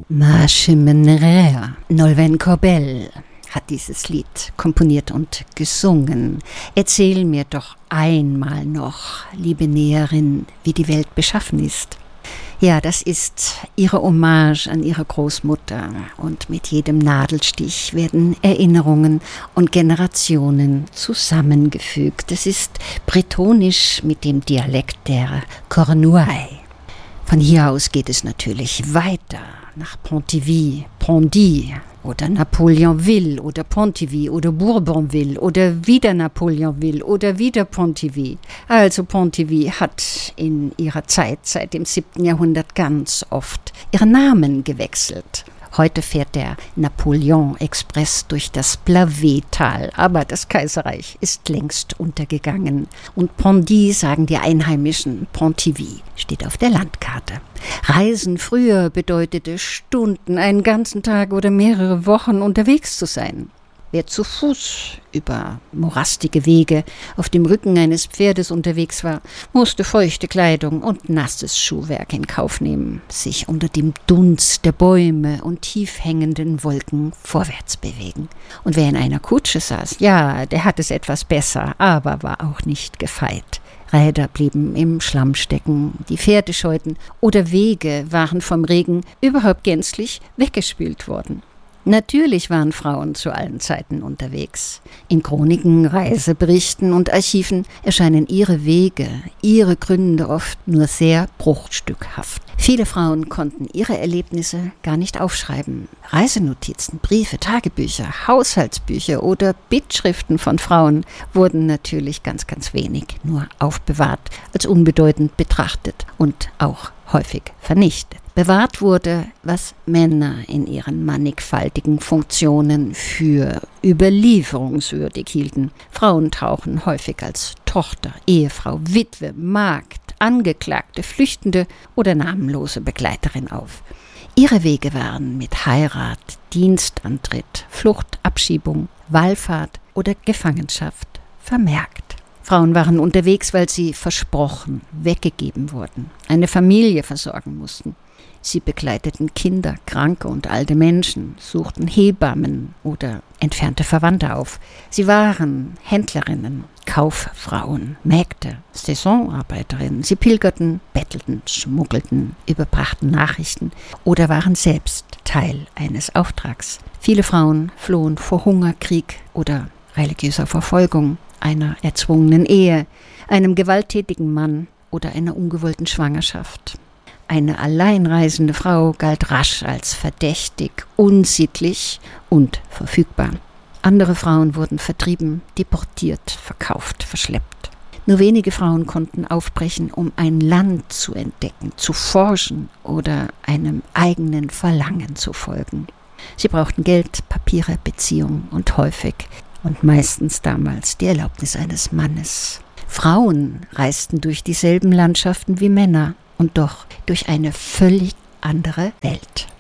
Ma Chimènera, Nolwenn Corbel hat dieses Lied komponiert und gesungen. Erzähl mir doch einmal noch, liebe Näherin, wie die Welt beschaffen ist. Ja, das ist ihre Hommage an ihre Großmutter. Und mit jedem Nadelstich werden Erinnerungen und Generationen zusammengefügt. Es ist bretonisch mit dem Dialekt der Cornouailles. Von hier aus geht es natürlich weiter nach Pontivy, Pondy oder Napoleonville oder Pontivy oder Bourbonville oder wieder Napoleonville oder wieder Pontivy. Also Pontivy hat in ihrer Zeit seit dem 7. Jahrhundert ganz oft ihren Namen gewechselt. Heute fährt der Napoleon-Express durch das Blavet-Tal, aber das Kaiserreich ist längst untergegangen. Und Pondy sagen die Einheimischen, Pontivy steht auf der Landkarte. Reisen früher bedeutete Stunden, einen ganzen Tag oder mehrere Wochen unterwegs zu sein. Wer zu Fuß über morastige Wege auf dem Rücken eines Pferdes unterwegs war, musste feuchte Kleidung und nasses Schuhwerk in Kauf nehmen, sich unter dem Dunst der Bäume und tief hängenden Wolken vorwärts bewegen. Und wer in einer Kutsche saß, ja, der hat es etwas besser, aber war auch nicht gefeit. Räder blieben im Schlamm stecken, die Pferde scheuten oder Wege waren vom Regen überhaupt gänzlich weggespült worden. Natürlich waren Frauen zu allen Zeiten unterwegs. In Chroniken, Reiseberichten und Archiven erscheinen ihre Wege, ihre Gründe oft nur sehr bruchstückhaft. Viele Frauen konnten ihre Erlebnisse gar nicht aufschreiben. Reisenotizen, Briefe, Tagebücher, Haushaltsbücher oder Bittschriften von Frauen wurden natürlich ganz, ganz wenig nur aufbewahrt, als unbedeutend betrachtet und auch häufig vernichtet. Bewahrt wurde, was Männer in ihren mannigfaltigen Funktionen für überlieferungswürdig hielten. Frauen tauchen häufig als Tochter, Ehefrau, Witwe, Magd, Angeklagte, Flüchtende oder namenlose Begleiterin auf. Ihre Wege waren mit Heirat, Dienstantritt, Flucht, Abschiebung, Wallfahrt oder Gefangenschaft vermerkt. Frauen waren unterwegs, weil sie versprochen, weggegeben wurden, eine Familie versorgen mussten. Sie begleiteten Kinder, kranke und alte Menschen, suchten Hebammen oder entfernte Verwandte auf. Sie waren Händlerinnen, Kauffrauen, Mägde, Saisonarbeiterinnen. Sie pilgerten, bettelten, schmuggelten, überbrachten Nachrichten oder waren selbst Teil eines Auftrags. Viele Frauen flohen vor Hunger, Krieg oder religiöser Verfolgung, einer erzwungenen Ehe, einem gewalttätigen Mann oder einer ungewollten Schwangerschaft. Eine alleinreisende Frau galt rasch als verdächtig, unsittlich und verfügbar. Andere Frauen wurden vertrieben, deportiert, verkauft, verschleppt. Nur wenige Frauen konnten aufbrechen, um ein Land zu entdecken, zu forschen oder einem eigenen Verlangen zu folgen. Sie brauchten Geld, Papiere, Beziehungen und häufig und meistens damals die Erlaubnis eines Mannes. Frauen reisten durch dieselben Landschaften wie Männer und doch durch eine völlig andere Welt.